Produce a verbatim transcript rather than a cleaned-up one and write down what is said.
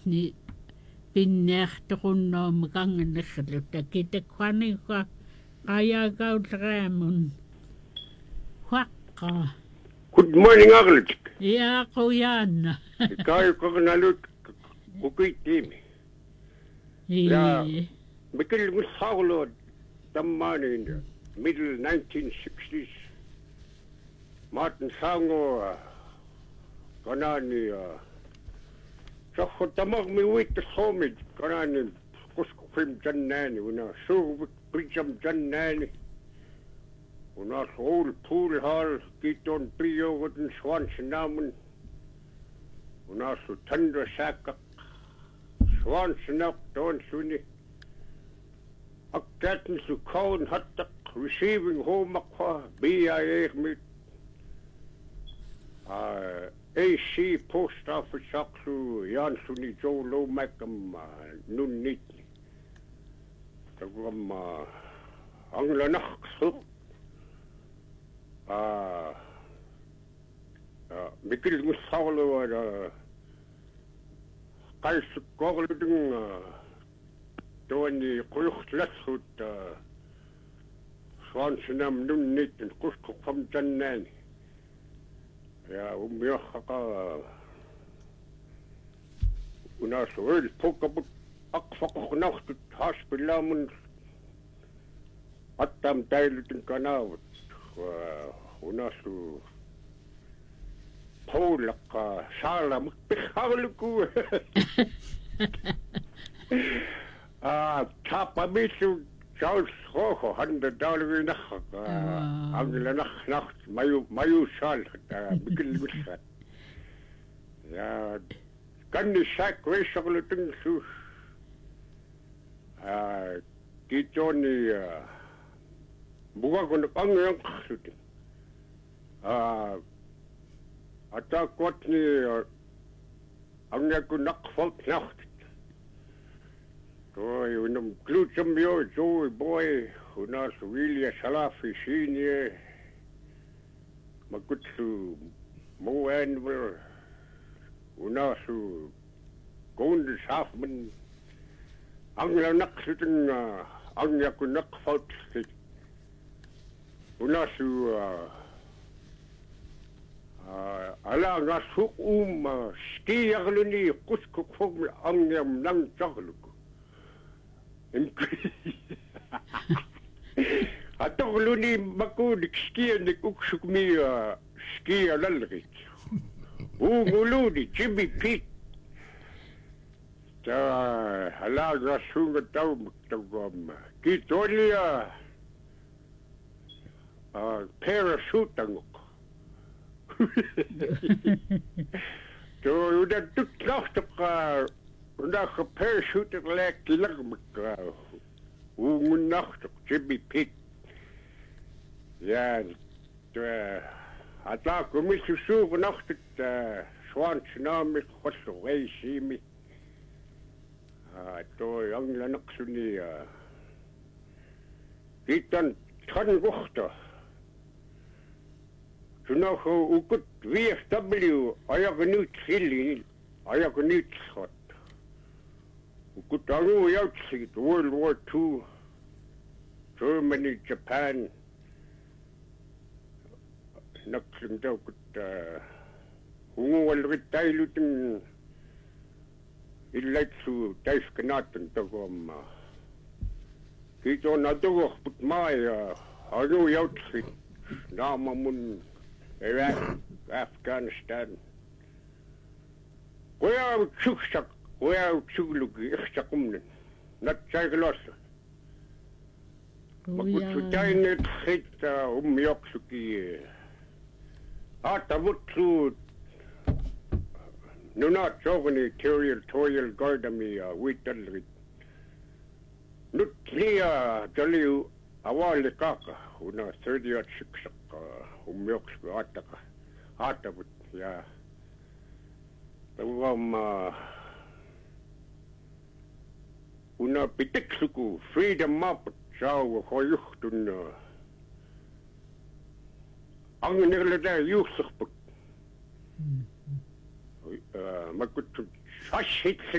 ni pinneartoqunnaumaqanganerlu takitakquaniqa qayaagaulleraamun huaqqa. Good morning, Aglet. Ja, qoyaanna. Kai kokonalut kukuitiimi. Ja, mikil musaulo tammaani in the middle nineteen sixties. Martin Sango kanani Sako tamag mi wait the homage kanani kusko film jannani una so prijam jannani una whole pool hall kiton prio wooden swans namun una so tundra saka swans nak don suni akkaten su kaun hatta receiving home akwa B I A mit uh, A C post office aksu Jansuni Joe Lomakam nun nitni. Tagam ang lanaksu ah mikil musawlo ada kalsu kogludung toni kuyukhlasut swansinam nun nitni kusko fam jannani. Ja, ummiakhaka unasu el pokabut akfaqnaqtut haspilamun attam tailutin kanawut wa unasu polaka sala mukpihawluku ah tapabisu Charles Rojo hundred dollars in Angela nacht mayu mayu shal bigil wisat ya kan ni sak resoluting su ah kito ni buga ko pangyang suti ah ata kot ni ang ko nakfalt nacht Boy, unum klutsum yo, joy boy, unas William Salafi senior, magutsu mo anvil, unasu gonde safman, angla naksutin angya ko nakfalt sit, unasu ala ngasuk um ski agluni kuskuk fog angyam nang chagluku. Atau lu ni maku dik skian dik uksuk mi ski alalrit. U ngulu di Jimmy Pete. Ta halal rasunga tau mktagam. Kito niya parachute angok. So udah tuk nacht ka Undak parachute lek lagmak ungun nacht Jimmy Pete. Ja, ata komisu su nacht swan tsunami khosu reisimi. Ah to yang lanak suni kitan tan gokhta. Tunaho ukut V F W ayagnut khili ayagnut khot. Kutaru outset World War Two, Germany, Japan, nakling daw kut hunguwal ritailutin ilaitu taif kanatan tagom kito nadugo putmaya anu outset namamun Iraq, Afghanistan. Kuya chuksak Wea tsuglugi ikhsakumnin. Nat chayglosa. Makutsutainit khit umyoksuki. Ata mutsu nuna chogni terial toyal gardami witalrit. Nutliya jaliu awali kaka. Una thirty-eight shiksak umyoksuki ataka. Ata mut ya. Tawam una pitiksuku freedom map saw khoyuhtun ang nirlada yusukput makut shashit